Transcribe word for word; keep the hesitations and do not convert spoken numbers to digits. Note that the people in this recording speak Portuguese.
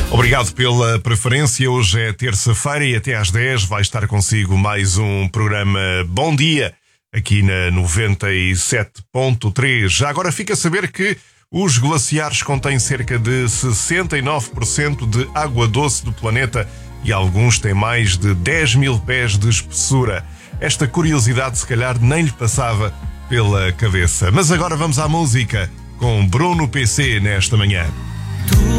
Obrigado pela preferência. Hoje é terça-feira e até às dez vai estar consigo mais um programa Bom Dia, aqui na noventa e sete ponto três. Já agora fica a saber que os glaciares contêm cerca de sessenta e nove por cento de água doce do planeta e alguns têm mais de dez mil pés de espessura. Esta curiosidade se calhar nem lhe passava pela cabeça. Mas agora vamos à música com Bruno P C nesta manhã.